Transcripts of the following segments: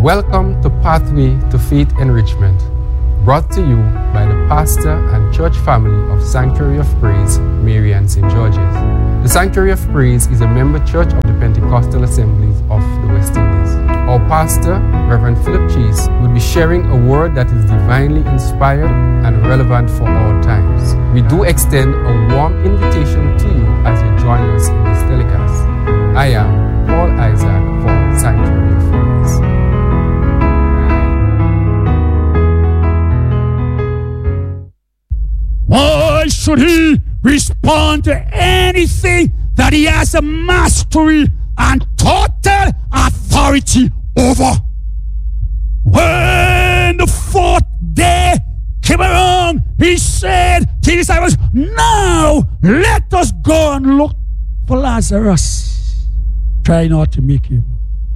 Welcome to Pathway to Faith Enrichment, brought to you by the pastor and church family of Sanctuary of Praise, Marian St. George's. The Sanctuary of Praise is a member church of the Pentecostal Assemblies of the West Indies. Our pastor, Reverend Philip Chase, will be sharing a word that is divinely inspired and relevant for all times. We do extend a warm invitation to you as you join us in this telecast. I am Paul Isaac for Sanctuary of Praise. Why should he respond to anything that he has a mastery and total authority over? When the fourth day came around, he said to his disciples, "Now let us go and look for Lazarus." Try not to make him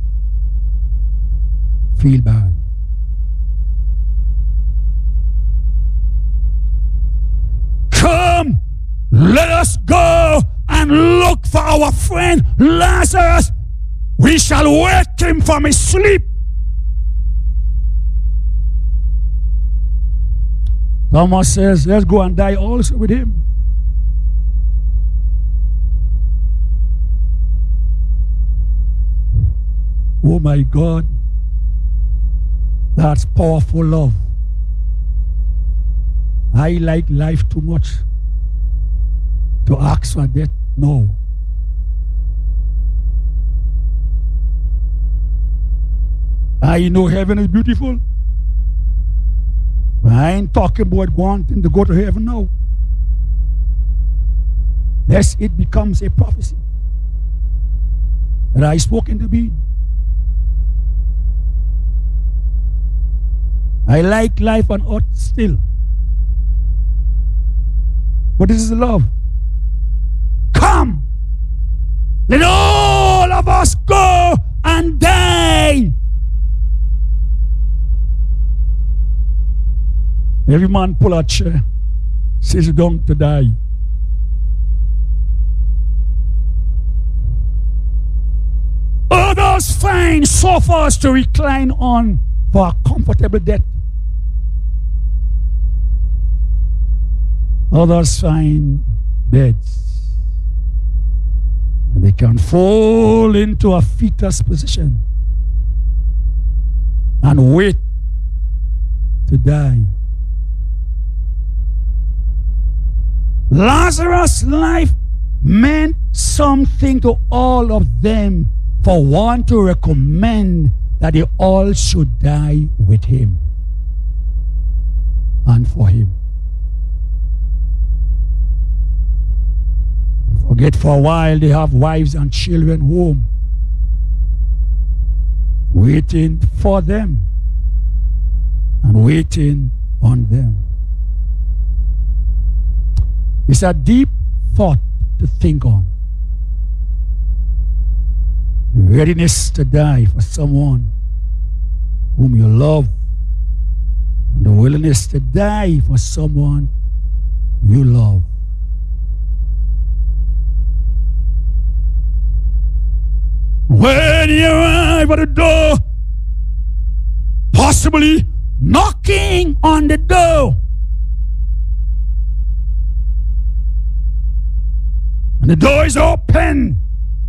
feel bad. Come, let us go and look for our friend Lazarus. We shall wake him from his sleep. Thomas says, let's go and die also with him. Oh my God, that's powerful love. I like life too much to ask for death. No. I know heaven is beautiful. But I ain't talking about wanting to go to heaven now. Lest it becomes a prophecy that I spoke into being. I like life on earth still. But this is love. Come! Let all of us go and die. Every man pull a chair, sits down to die. Others find sofas to recline on for a comfortable death. Others find beds and they can fall into a fetus position and wait to die. Lazarus' life meant something to all of them for one to recommend that they all should die with him and for him. Forget for a while they have wives and children home waiting for them and waiting on them. It's a deep thought to think on. Readiness to die for someone whom you love, and the willingness to die for someone you love. When you arrive at the door, possibly knocking on the door, and the door is open,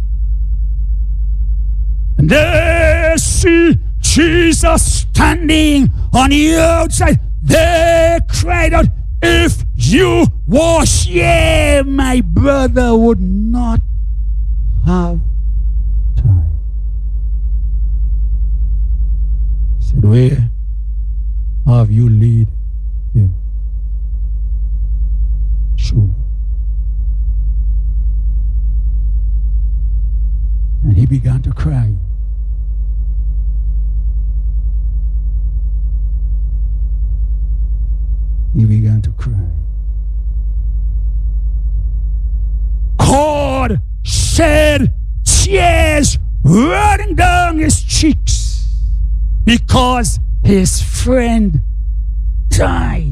and they see Jesus standing on the outside, they cried out, "If you was here, my brother would not have time." He said, "Where have you laid him? Show me." And he began to cry. He began to cry. God shed tears running down his cheeks because his friend died.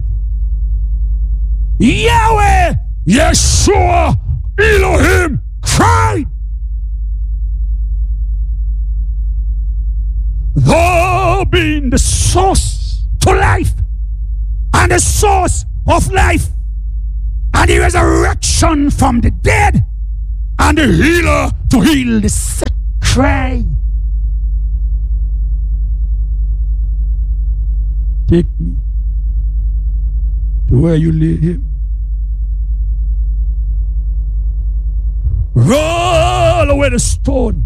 Yahweh, Yeshua, Elohim cried. The being the source to life and the source of life and the resurrection from the dead and the healer to heal the sick. Cry. Take me to where you lay him. Roll away the stone.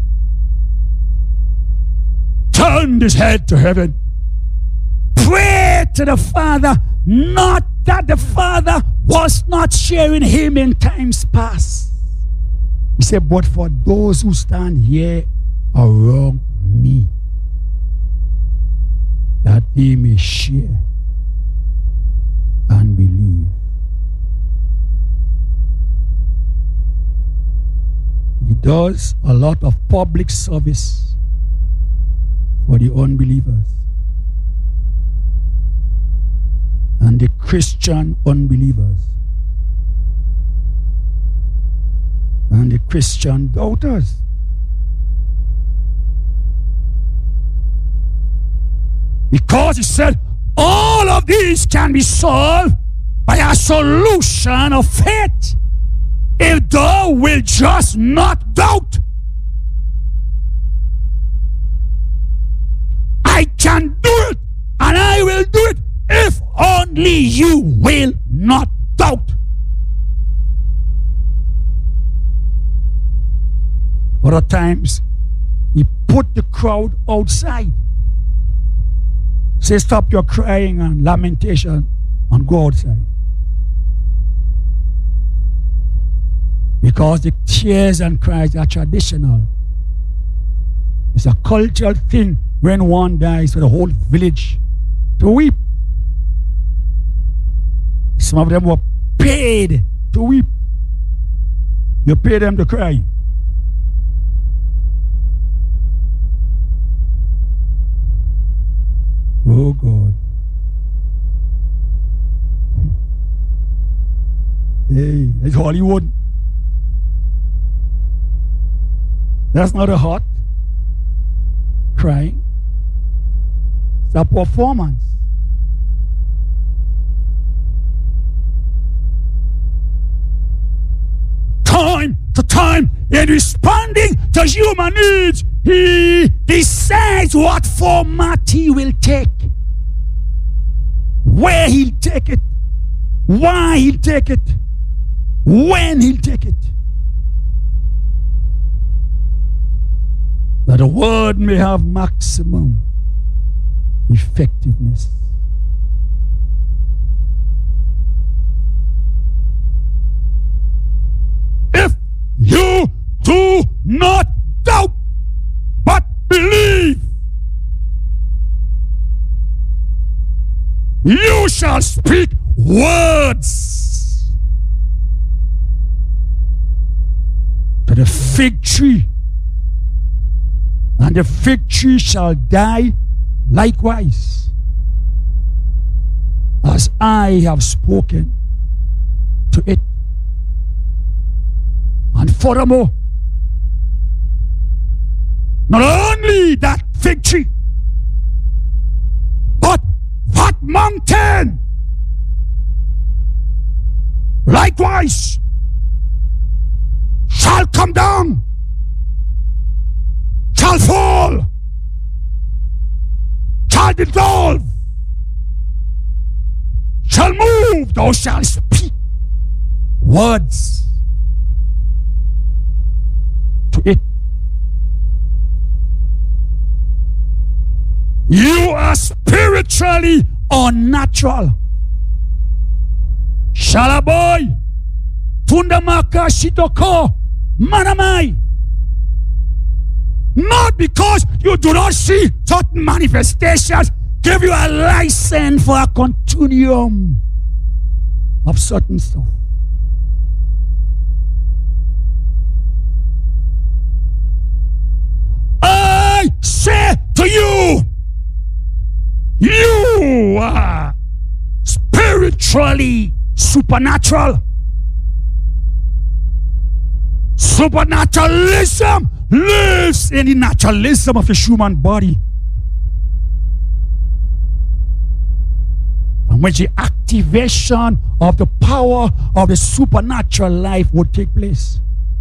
Turn his head to heaven. Pray to the Father, not that the Father was not sharing him in times past. He said, but for those who stand here around me, that they may share and believe. He does a lot of public service for the unbelievers and the Christian unbelievers and the Christian doubters. Because he said all of these can be solved by a solution of faith. If thou will just not doubt, I can do it and I will do it if only you will not doubt. Other times, he put the crowd outside. Say, stop your crying and lamentation and go outside. Because the tears and cries are traditional. It's a cultural thing when one dies for the whole village to weep. Some of them were paid to weep. You pay them to cry. Oh God. Hey, it's Hollywood. That's not a heart crying. It's a performance. Time to time, in responding to human needs, he decides what format he will take, where he'll take it, why he'll take it, when he'll take it. That the word may have maximum effectiveness. If you do not doubt, but believe, you shall speak words to the fig tree, and the fig tree shall die likewise, as I have spoken to it. And furthermore, not only that fig tree, but that mountain likewise shall come down, shall fall, shall dissolve, shall move, thou shalt speak words to it. You are spiritually unnatural. Shalaboy, Tundamaka Shitoko, Manamai. Not because you do not see certain manifestations give you a license for a continuum of certain stuff. I say to you, you are spiritually supernatural. Supernaturalism lives in the naturalism of the human body. and which the activation of the power of the supernatural life would take place.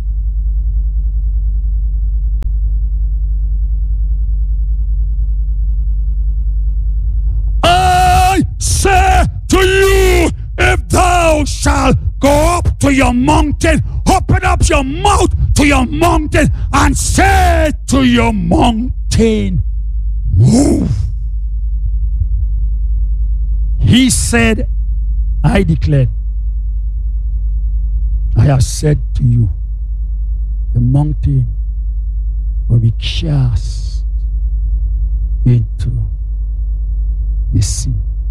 I say to you, if thou shalt go up to your mountain, open up your mouth to your mountain and say to your mountain, move. He said, I declared, I have said to you, the mountain will be cast into the sea.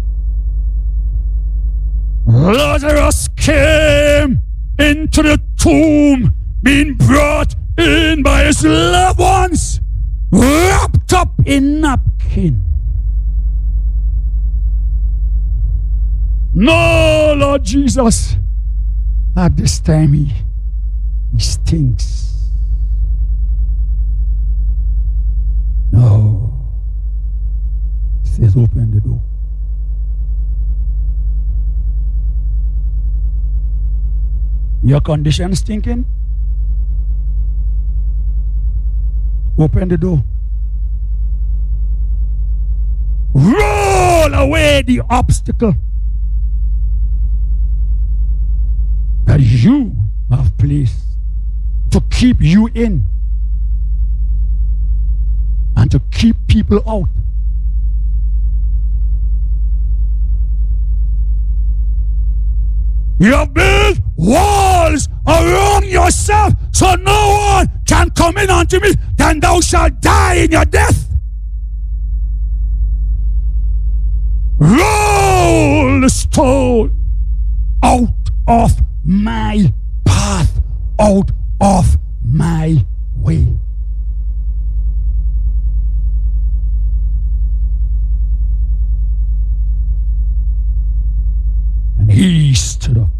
Lazarus came into the tomb, being brought in by his loved ones, wrapped up in napkin. No, Lord Jesus, at this time he stinks. No. He says, open the door. Your condition stinking? Open the door. Roll away the obstacle that you have placed to keep you in and to keep people out. You have built walls around yourself so no one can come in unto me, then thou shalt die in your death. Roll the stone out of my path, out of my way. And he stood up.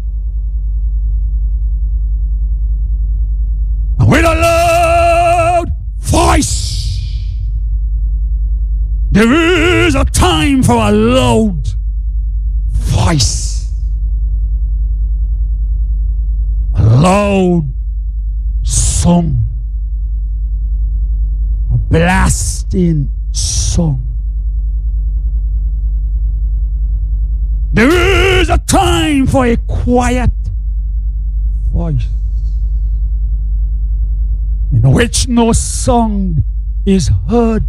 And with a loud voice, there is a time for a loud voice. A loud song. A blasting song. There is a time for a quiet voice in which no sound is heard.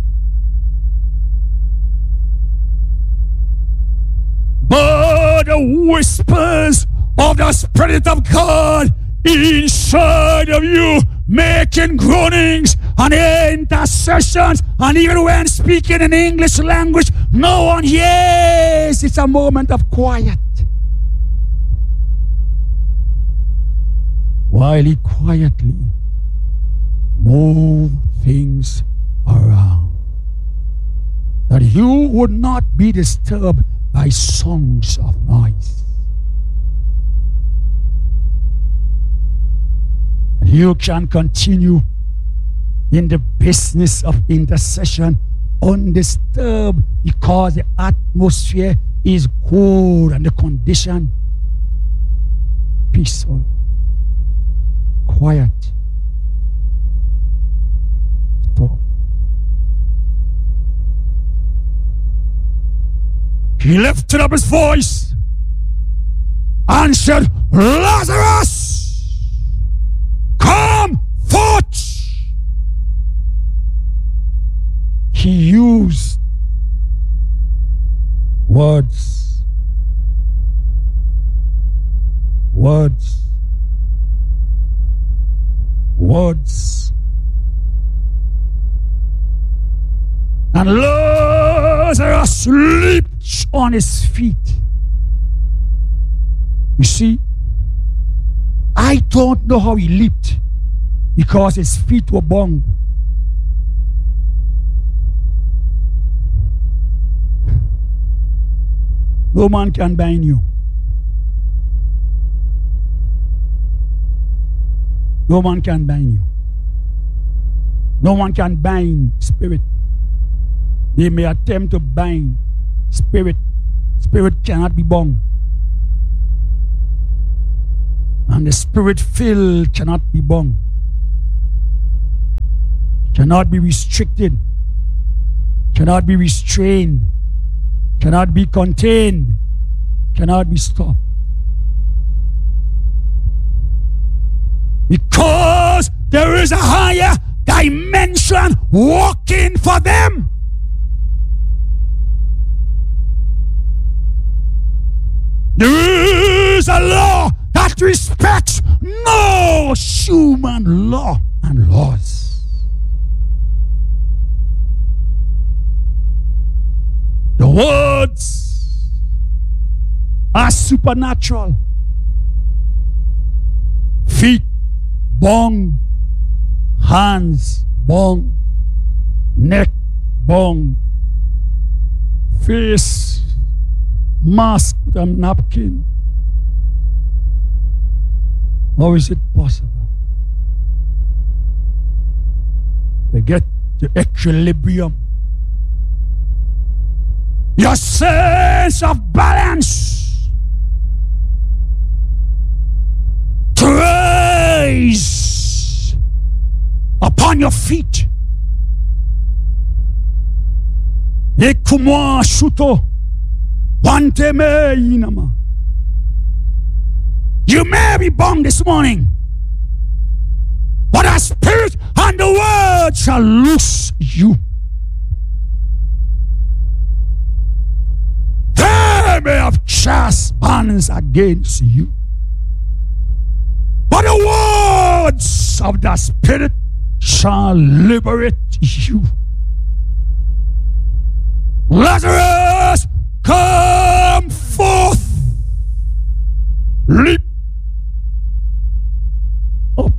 But the whispers of the Spirit of God inside of you, making groanings and intercessions, and even when speaking in English language, no one hears. It's a moment of quiet. While he quietly moves things around, that you would not be disturbed by songs of noise. You can continue in the business of intercession undisturbed because the atmosphere is good and the condition peaceful, quiet. Stop. He lifted up his voice and said, Lazarus, come forth. He used words, words, words. And Lazarus leaped on his feet. You see, I don't know how he leaped because his feet were bound. No man can bind you. No man can bind you. No one can bind spirit. They may attempt to bind spirit Spirit cannot be bound. And the Spirit filled cannot be bound. Cannot be restricted. Cannot be restrained. Cannot be contained. Cannot be stopped. Because there is a higher dimension working for them. There is a law that respects no human law and laws. The words are supernatural. Feet bound, hands bound, neck bound, face mask with a napkin. How is it possible? They get the equilibrium. Your sense of balance to rise upon your feet. Ekumwa shuto panteme inama. You may be bound this morning, but the Spirit and the Word shall loose you. They may have cast bands against you, but the words of the Spirit shall liberate you. Lazarus, come forth. Leap up.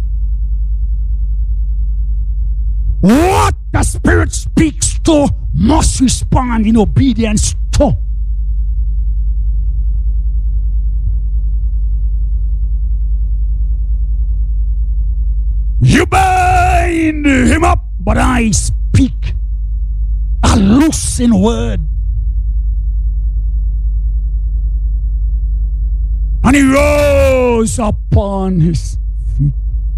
What the Spirit speaks to must respond in obedience to. You bind him up, but I speak a loosing word. And he rose upon his feet.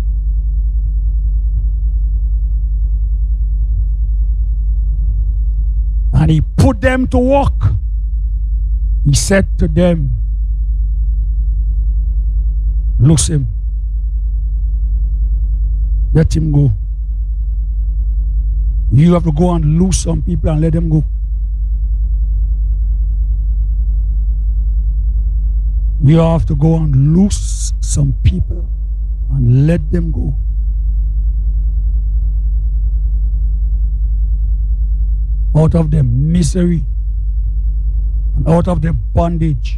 And he put them to work. He said to them, loose him. Let him go. You have to go and loose some people and let them go. You have to go and loose some people and let them go. Out of their misery and out of their bondage.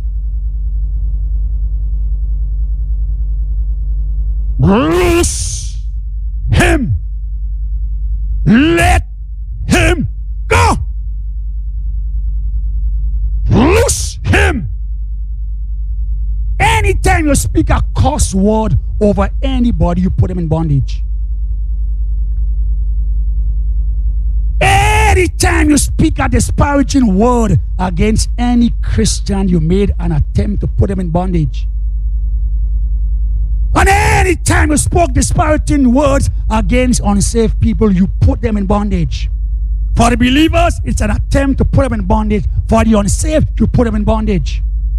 Loose him. Let him go. Loose him. Anytime you speak a curse word over anybody, you put them in bondage. Anytime you speak a disparaging word against any Christian, you made an attempt to put them in bondage. And anytime you spoke disparaging words against unsaved people, you put them in bondage. For the believers, it's an attempt to put them in bondage. For the unsaved, you put them in bondage.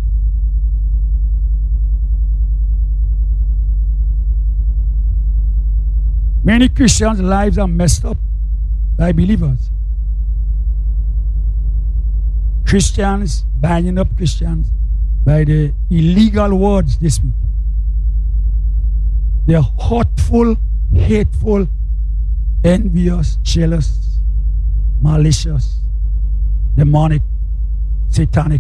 Many Christians' lives are messed up by believers. Christians binding up Christians by the illegal words they speak. They're hurtful, hateful, envious, jealous, malicious, demonic, satanic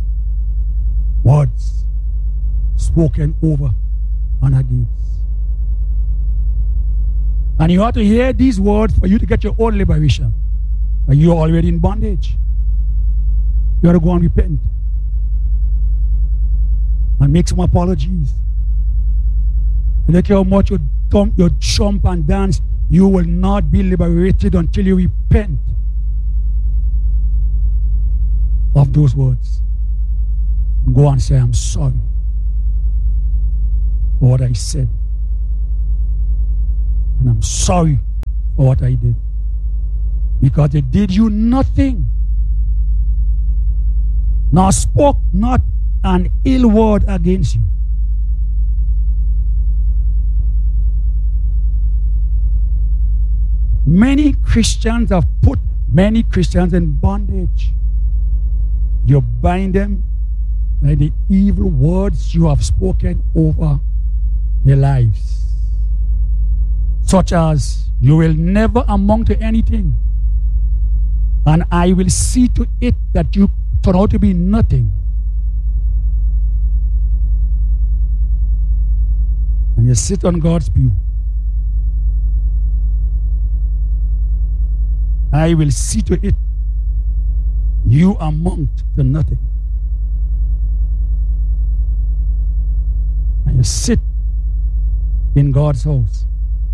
words spoken over and against. And you have to hear these words for you to get your own liberation. And you're already in bondage. You have to go and repent. And make some apologies. I don't care how much you jump and dance, you will not be liberated until you repent of those words. Go and say, I'm sorry for what I said. And I'm sorry for what I did. Because they did you nothing. Nor spoke not an ill word against you. Many Christians have put many Christians in bondage. You bind them by the evil words you have spoken over their lives. Such as, you will never amount to anything, and I will see to it that you turn out to be nothing. And you sit on God's pew. I will see to it you amount to nothing. And you sit in God's house.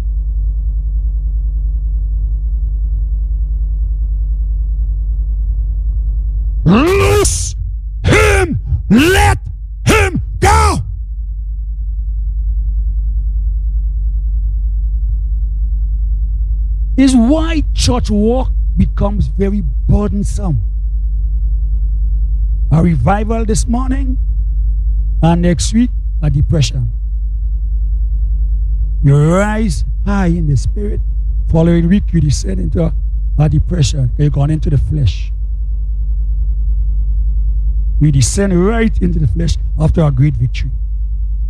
Loose him! Let him go! Is why church work becomes very burdensome. A revival this morning, and next week, a depression. You rise high in the spirit. Following week, you descend into a depression. You've gone into the flesh. We descend right into the flesh after a great victory.